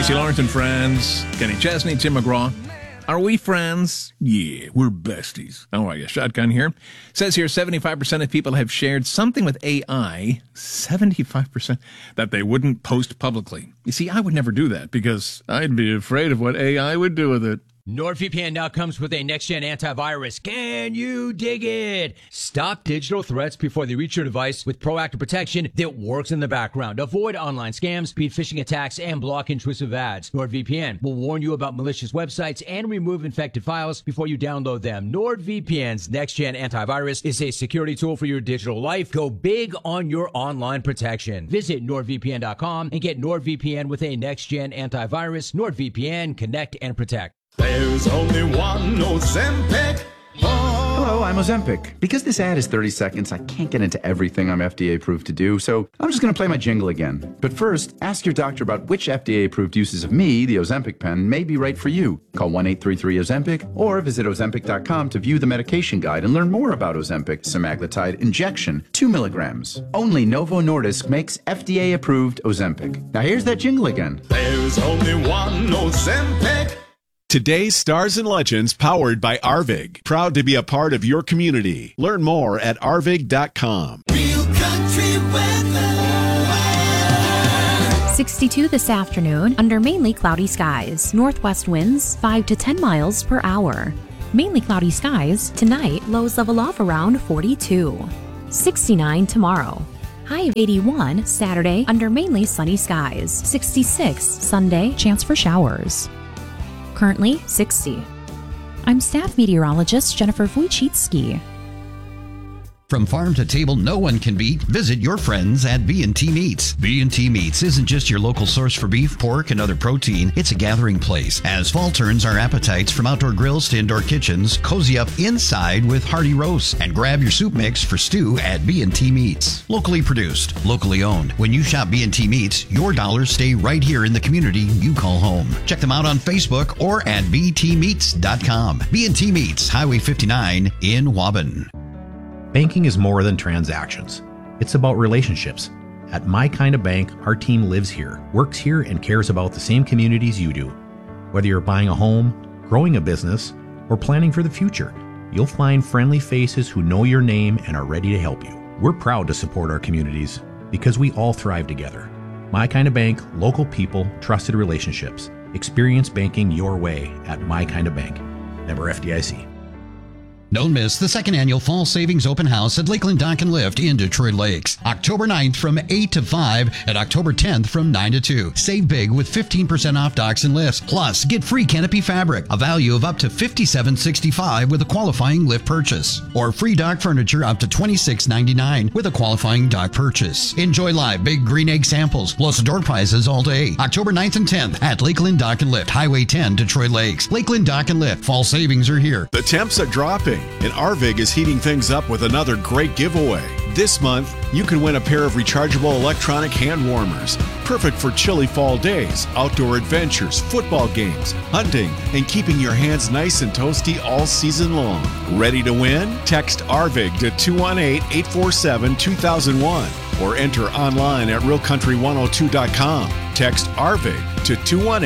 Tracy Lawrence and friends. Kenny Chesney, Tim McGraw. Are we friends? Yeah, we're besties. How are you? Shotgun here. Says here 75% of people have shared something with AI, 75%, that they wouldn't post publicly. You see, I would never do that because I'd be afraid of what AI would do with it. NordVPN now comes with a next-gen antivirus. Can you dig it? Stop digital threats before they reach your device with proactive protection that works in the background. Avoid online scams, speed phishing attacks, and block intrusive ads. NordVPN will warn you about malicious websites and remove infected files before you download them. NordVPN's next-gen antivirus is a security tool for your digital life. Go big on your online protection. Visit NordVPN.com and get NordVPN with a next-gen antivirus. NordVPN, connect and protect. There's only one Ozempic. Hello, I'm Ozempic. Because this ad is 30 seconds, I can't get into everything I'm FDA approved to do, so I'm just going to play my jingle again. But first, ask your doctor about which FDA approved uses of me, the Ozempic pen, may be right for you. Call 1-833-OZEMPIC or visit Ozempic.com to view the medication guide and learn more about Ozempic semaglutide injection, 2 milligrams. Only Novo Nordisk makes FDA approved Ozempic. Now here's that jingle again. There's only one Ozempic. Today's Stars and Legends powered by Arvig. Proud to be a part of your community. Learn more at arvig.com. Real country weather. 62 this afternoon under mainly cloudy skies. Northwest winds 5 to 10 miles per hour. Mainly cloudy skies. Tonight, lows level off around 42. 69 tomorrow. High of 81 Saturday under mainly sunny skies. 66 Sunday, chance for showers. Currently 60. I'm staff meteorologist Jennifer Wojcicki. From farm to table, no one can beat. Visit your friends at B&T Meats. B&T Meats isn't just your local source for beef, pork, and other protein. It's a gathering place. As fall turns our appetites from outdoor grills to indoor kitchens, cozy up inside with hearty roasts and grab your soup mix for stew at B&T Meats. Locally produced, locally owned. When you shop B&T Meats, your dollars stay right here in the community you call home. Check them out on Facebook or at btmeats.com. B&T Meats, Highway 59 in Waubun. Banking is more than transactions. It's about relationships. At My Kind of Bank, our team lives here, works here, and cares about the same communities you do. Whether you're buying a home, growing a business, or planning for the future, you'll find friendly faces who know your name and are ready to help you. We're proud to support our communities because we all thrive together. My Kind of Bank, local people, trusted relationships. Experience banking your way at My Kind of Bank. Member FDIC. Don't miss the second annual Fall Savings Open House at Lakeland Dock and Lift in Detroit Lakes. October 9th from 8 to 5 and October 10th from 9 to 2. Save big with 15% off docks and lifts. Plus, get free canopy fabric, a value of up to $57.65 with a qualifying lift purchase. Or free dock furniture up to $26.99 with a qualifying dock purchase. Enjoy live big green egg samples, plus door prizes all day. October 9th and 10th at Lakeland Dock and Lift, Highway 10, Detroit Lakes. Lakeland Dock and Lift. Fall savings are here. The temps are dropping, and Arvig is heating things up with another great giveaway. This month, you can win a pair of rechargeable electronic hand warmers. Perfect for chilly fall days, outdoor adventures, football games, hunting, and keeping your hands nice and toasty all season long. Ready to win? Text Arvig to 218-847-2001 or enter online at realcountry102.com. Text Arvig to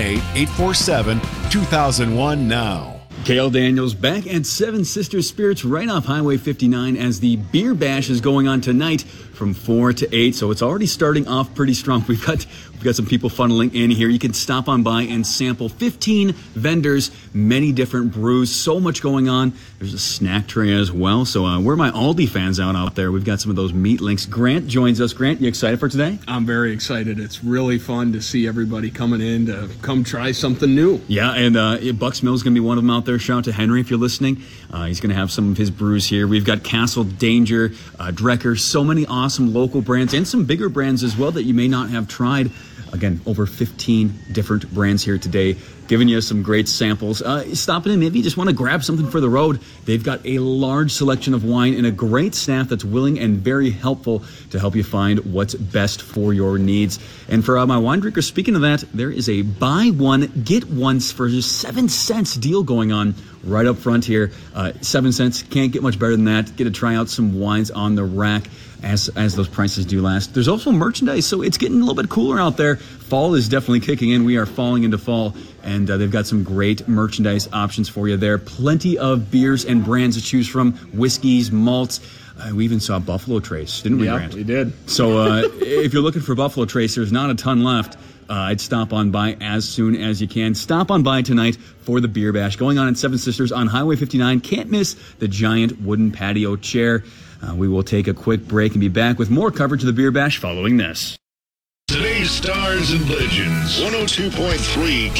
218-847-2001 now. Cale Daniels back at Seven Sisters Spirits right off Highway 59 as the Beer Bash is going on tonight from 4 to 8. So it's already starting off pretty strong. We've got some people funneling in here. You can stop on by and sample 15 vendors, many different brews, so much going on. There's a snack tray as well. So where are my Aldi fans out there? We've got some of those meat links. Grant joins us. Grant, you excited for today? I'm very excited. It's really fun to see everybody coming in to come try something new. Yeah, and Bucks Mill's going to be one of them out there. Shout out to Henry if you're listening. He's going to have some of his brews here. We've got Castle Danger, Drecker, so many awesome local brands and some bigger brands as well that you may not have tried. Again, over 15 different brands here today, giving you some great samples. Stop in, maybe you just want to grab something for the road. They've got a large selection of wine and a great staff that's willing and very helpful to help you find what's best for your needs. And for my wine drinkers, speaking of that, there is a buy one, get one for just 7 cents deal going on right up front here. 7 cents, can't get much better than that. Get to try out some wines on the rack. as those prices do last. There's also merchandise, so it's getting a little bit cooler out there. Fall is definitely kicking in. We are falling into fall, and they've got some great merchandise options for you there. Plenty of beers and brands to choose from, whiskeys, malts. We even saw Buffalo Trace, didn't we, Grant? Yeah, we did. So if you're looking for Buffalo Trace, there's not a ton left. I'd stop on by as soon as you can. Stop on by tonight for the Beer Bash going on in Seven Sisters on Highway 59. Can't miss the giant wooden patio chair. We will take a quick break and be back with more coverage of the Beer Bash following this. Today's Stars and Legends, 102.3